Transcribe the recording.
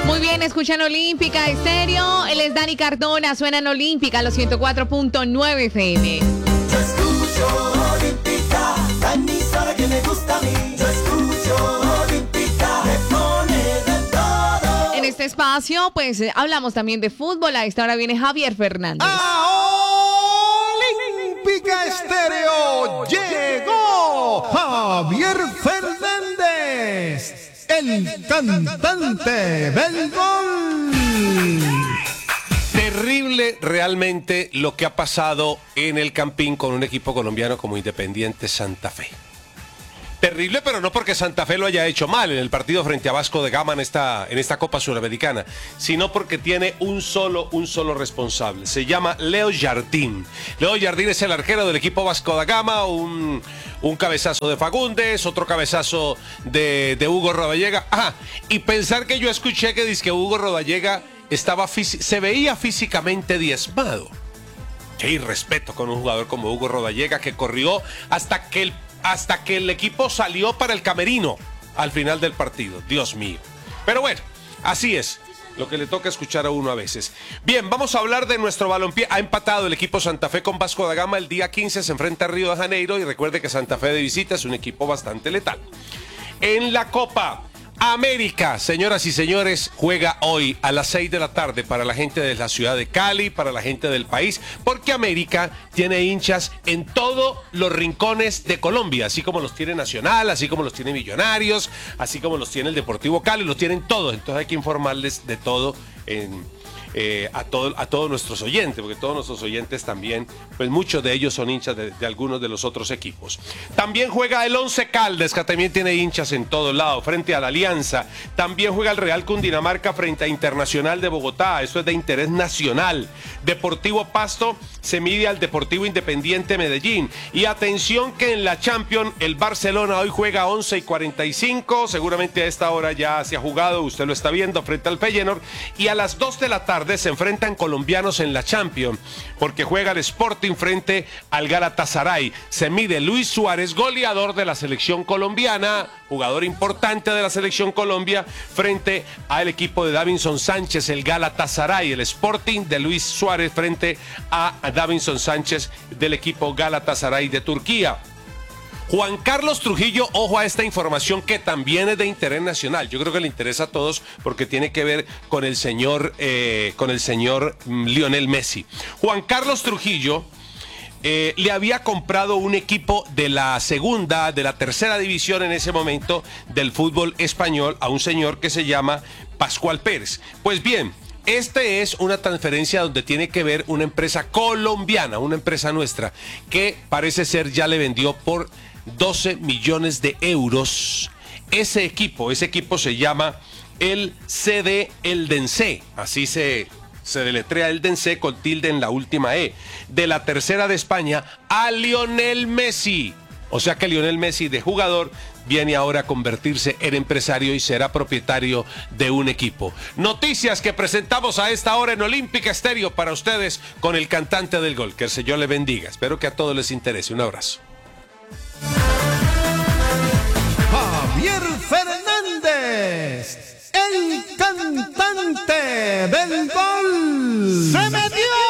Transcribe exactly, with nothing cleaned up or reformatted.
Muy bien, escuchan Olímpica Estéreo. Él es Dani Cardona, suena en Olímpica, los ciento cuatro punto nueve F M. Yo escucho Olímpica, la emisora que me gusta a mí. Yo escucho Olímpica, me pone de todo. En este espacio, pues, eh, hablamos también de fútbol. A esta hora viene Javier Fernández. A Olímpica Estéreo llegó Javier Fernández, el cantante del gol. Terrible realmente lo que ha pasado en el Campín con un equipo colombiano como Independiente Santa Fe. Terrible, pero no porque Santa Fe lo haya hecho mal en el partido frente a Vasco da Gama en esta, en esta Copa Suramericana, sino porque tiene un solo, un solo responsable. Se llama Leo Jardín. Leo Jardín es el arquero del equipo Vasco da Gama, un, un cabezazo de Fagundes, otro cabezazo de, de Hugo Rodallega. Ajá, y pensar que yo escuché que dice que Hugo Rodallega estaba se veía físicamente diezmado. Qué irrespeto con un jugador como Hugo Rodallega, que corrió hasta que el hasta que el equipo salió para el camerino al final del partido. Dios mío. Pero bueno, así es lo que le toca escuchar a uno a veces. Bien, vamos a hablar de nuestro balompié. Ha empatado el equipo Santa Fe con Vasco da Gama. El día quince se enfrenta a Río de Janeiro y recuerde que Santa Fe de visita es un equipo bastante letal. En la Copa América, señoras y señores, juega hoy a las seis de la tarde para la gente de la ciudad de Cali, para la gente del país, porque América tiene hinchas en todos los rincones de Colombia, así como los tiene Nacional, así como los tiene Millonarios, así como los tiene el Deportivo Cali, los tienen todos, entonces hay que informarles de todo en... Eh, a, todo, a todos nuestros oyentes, porque todos nuestros oyentes también, pues muchos de ellos son hinchas de, de algunos de los otros equipos. También juega el Once Caldas, que también tiene hinchas en todos lados, frente a la Alianza. También juega el Real Cundinamarca frente a Internacional de Bogotá, eso es de interés nacional. Deportivo Pasto se mide al Deportivo Independiente Medellín. Y atención que en la Champions el Barcelona hoy juega a once y cuarenta y cinco, seguramente a esta hora ya se ha jugado, usted lo está viendo, frente al Feyenoord. Y a las dos de la tarde se enfrentan colombianos en la Champions, porque juega el Sporting frente al Galatasaray. Se mide Luis Suárez, goleador de la selección colombiana, jugador importante de la selección Colombia, frente al equipo de Davinson Sánchez, el Galatasaray. El Sporting de Luis Suárez frente a Davinson Sánchez del equipo Galatasaray de Turquía. Juan Carlos Trujillo, ojo a esta información que también es de interés nacional. Yo creo que le interesa a todos porque tiene que ver con el señor, eh, con el señor Lionel Messi. Juan Carlos Trujillo eh, le había comprado un equipo de la segunda, de la tercera división en ese momento del fútbol español a un señor que se llama Pascual Pérez. Pues bien, este es una transferencia donde tiene que ver una empresa colombiana, una empresa nuestra, que parece ser ya le vendió por doce millones de euros ese equipo. Ese equipo se llama el C D Eldense, así se, se deletrea Eldense con tilde en la última E, de la tercera de España a Lionel Messi. O sea que Lionel Messi, de jugador, viene ahora a convertirse en empresario y será propietario de un equipo. Noticias que presentamos a esta hora en Olímpica Estéreo para ustedes con el cantante del gol. Que el Señor le bendiga. Espero que a todos les interese. Un abrazo. Javier Fernández, el cantante del gol. ¡Se metió!